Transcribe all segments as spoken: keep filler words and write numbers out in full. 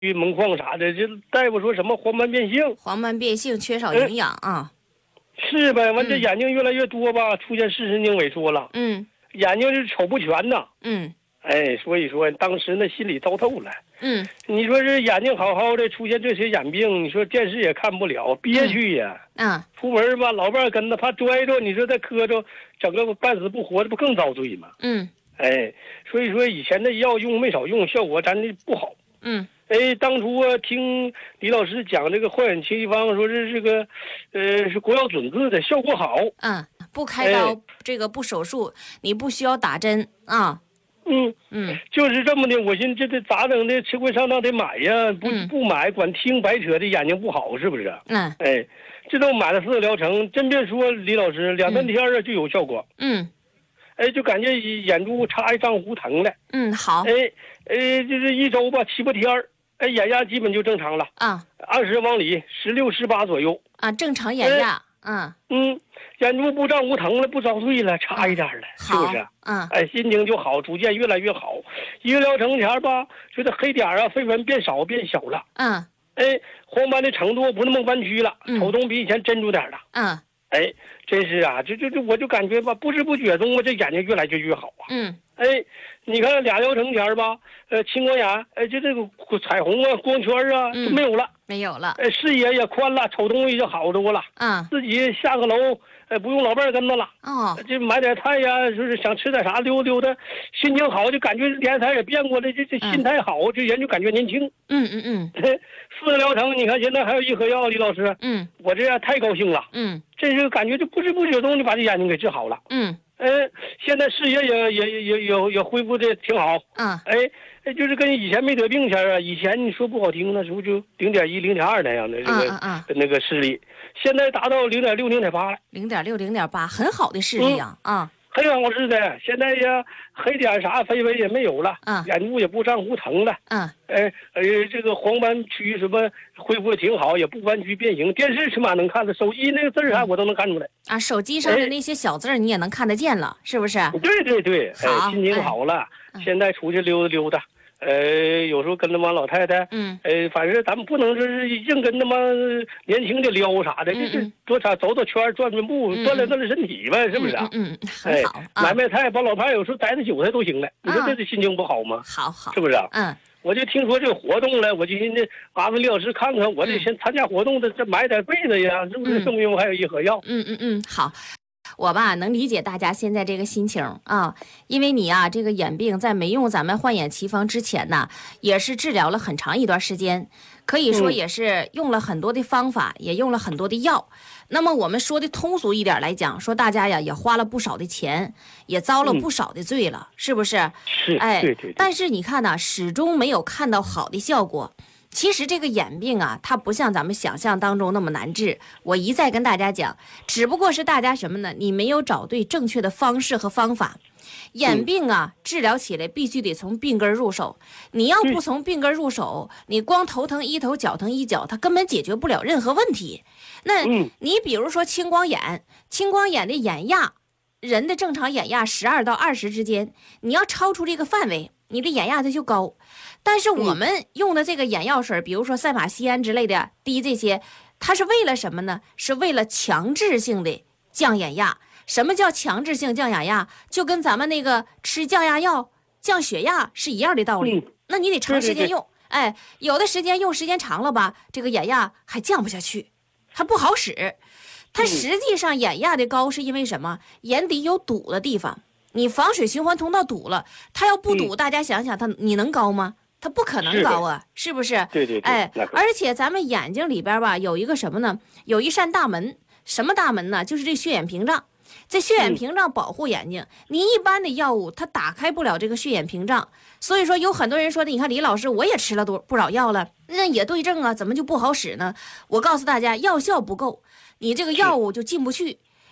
锰矿啥的，这大夫说什么黄斑变性， 黄斑变性缺少营养啊。 是呗？完这嗯眼睛越来越多吧，出现视神经萎缩了， 嗯眼睛是瞅不全呐。 嗯哎，所以说当时那心里糟透了。 嗯你说这眼睛好好的，出现这些眼病，你说电视也看不了，憋屈呀。 嗯出门吧，老伴跟着怕拽着，你说再磕着，整个半死不活，这不更遭罪吗？ 嗯哎，所以说以前的药用没少用，效果咱的不好。 嗯哎，当初啊，听李老师讲这个焕眼奇方，说是这个，呃，是国药准字的，效果好。 嗯，不开刀， 哎这个不手术，你不需要打针啊。 嗯， 嗯就是这么的。我寻思这这咋整的？吃亏上当得买呀，不嗯不买，光听白扯的眼睛不好，是不是？ 嗯哎，这都买了四个疗程，真别说李老师，两三天啊就有效果。 嗯哎，就感觉眼珠插一张糊疼了。 嗯，好哎，哎，就是一周吧，七八天儿，哎，眼压基本就正常了， 啊二十往里，十六、十八左右。 啊，正常眼压。嗯， 嗯，眼珠不胀不疼了，不遭罪了，差一点了，是不好是？。 嗯哎，心情就好，逐渐越来越好。一个疗程前吧，觉得黑点儿啊、飞蚊变少变小了， 嗯哎，黄斑的程度不那么弯曲了， 嗯瞅东比以前真住点儿了。 嗯哎，真是啊，这这这，我就感觉吧，不知不觉中吧，这眼睛越来就越好啊。 嗯哎，你看俩疗程前儿吧，呃，青光眼，哎，就这个彩虹啊、光圈啊嗯就没有了， 没有了。 哎，视野也宽了，瞅东西就好多了。 嗯自己下个楼，哎，不用老伴儿跟着了。 哦这买点菜呀，就是想吃点啥溜溜达，心情好，就感觉脸色也变过来，这这心态好，这人就感觉年轻。 嗯嗯嗯四个疗程，你看现在还有一盒药，李老师， 嗯我这样太高兴了， 嗯这是感觉就不知不觉中就把这眼睛给治好了。 嗯嗯，现在视野也也也也也也恢复的挺好。 嗯哎，哎就是跟以前没得病前啊，以前你说不好听，那时候就零点一、零点二那样的这个、 嗯嗯那个视力，现在达到零点六、零点八了。 零点六零点八，很好的视力啊。啊很好似的，现在呀，黑点啥飞蚊也没有了， 嗯眼珠也不胀不疼了， 嗯哎，呃，这个黄斑区什么恢复的挺好，也不弯曲变形，电视起码能看的，手机那个字儿啥我都能看出来。 啊，手机上的那些小字儿你也能看得见了，是不是？ 对对对， 好哎，心情好了， 嗯现在出去溜达溜达，呃，有时候跟着帮老太太， 嗯呃，反正咱们不能说是硬跟他妈年轻的撩啥的， 嗯就是嗯多啥走走圈儿转转步， 嗯锻炼锻炼身体呗，是不是啊？ 嗯嗯， 哎很好，啊买卖菜，帮老伴儿有时候摘点韭菜都行了，你说啊这是心情不好吗？ 好好是，不是啊？ 嗯我就听说这个活动了，我就寻思麻烦李老师看看，我得先参加活动的，这买点被子呀，是不是嗯送给我还有一盒药？ 嗯嗯嗯，好。我吧能理解大家现在这个心情啊，因为你啊这个眼病在没用咱们焕眼奇方之前呢，也是治疗了很长一段时间，可以说嗯也是用了很多的方法，也用了很多的药。那么我们说的通俗一点来讲，说大家呀也花了不少的钱，也遭了不少的罪了，是不是？ 是， 哎， 对对对， 但是你看呢，始终没有看到好的效果。其实这个眼病啊，它不像咱们想象当中那么难治。我一再跟大家讲，只不过是大家什么呢？你没有找对正确的方式和方法。眼病啊，治疗起来必须得从病根入手。你要不从病根入手，你光头疼一头，脚疼一脚，它根本解决不了任何问题。那你比如说青光眼，青光眼的眼压，人的正常眼压十二到二十之间，你要超出这个范围，你的眼压它就高。但是我们用的这个眼药水，比如说赛马酰胺之类的滴这些，它是为了什么呢？是为了强制性的降眼压。什么叫强制性降眼压？就跟咱们那个吃降压药、降血压是一样的道理。 嗯那你得长时间用， 对对哎，有的时间用时间长了吧，这个眼压还降不下去，还不好使。它实际上眼压的高是因为什么？眼底有堵的地方，你防水循环通道堵了，它要不堵， 嗯大家想想，它你能高吗？它不可能高啊，是不是？ 对对对， 哎那，可而且咱们眼睛里边吧有一个什么呢？有一扇大门，什么大门呢？就是这血眼屏障。这血眼屏障保护眼睛，你一般的药物它打开不了这个血眼屏障，所以说有很多人说的，你看李老师我也吃了多不少药了，那也对症啊，怎么就不好使呢？我告诉大家，药效不够，你这个药物就进不去。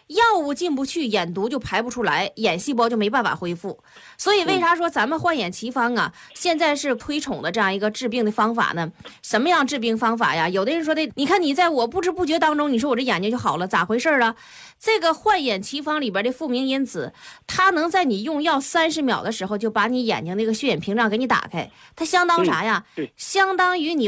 药物进不去，眼毒就排不出来，眼细胞就没办法恢复。所以为啥说咱们焕眼奇方啊，现在是推崇的这样一个治病的方法呢？什么样治病方法呀？有的人说的，你看你在我不知不觉当中，你说我这眼睛就好了，咋回事啊？这个焕眼奇方里边的复明因子，它能在你用药三十秒的时候就把你眼睛那个血眼屏障给你打开，它相当啥呀？相当于你